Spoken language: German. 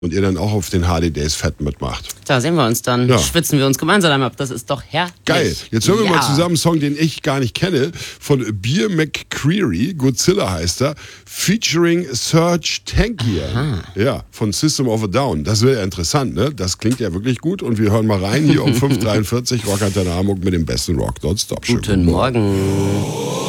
und ihr dann auch auf den Hardy Days Fett mitmacht. Da sehen wir uns dann, schwitzen wir uns gemeinsam ab. Das ist doch herrlich. Geil. Jetzt hören wir mal zusammen einen Song, den ich gar nicht kenne, von Beer McCreary, Godzilla heißt er, featuring Serge Tankian. Ja, von System of a Down. Das wäre ja interessant, ne? Das klingt ja wirklich gut und wir hören mal rein hier um 5:43 Rockantenne Hamburg mit dem besten Rock. Nonstop. Guten Morgen.